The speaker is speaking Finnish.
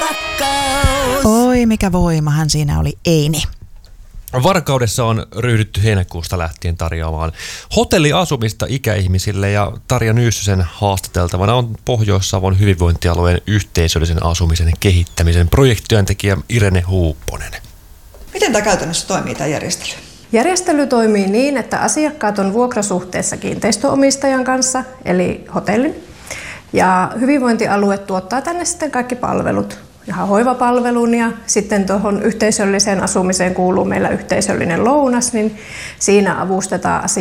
rakkaus. Oi, mikä voimahan siinä oli Eini. Varkaudessa on ryhdytty heinäkuusta lähtien tarjoamaan hotelliasumista ikäihmisille ja Tarja Nyyssösen haastateltavana on Pohjois-Savon hyvinvointialueen yhteisöllisen asumisen kehittämisen projektityöntekijä Irene Huupponen. Miten tämä käytännössä toimii, tämä järjestely? Järjestely toimii niin, että asiakkaat on vuokrasuhteessa kiinteistöomistajan kanssa, eli hotellin, ja hyvinvointialue tuottaa tänne sitten kaikki palvelut. Ihan hoivapalvelun ja sitten tuohon yhteisölliseen asumiseen kuuluu meillä yhteisöllinen lounas, niin siinä avustetaan asiakkaita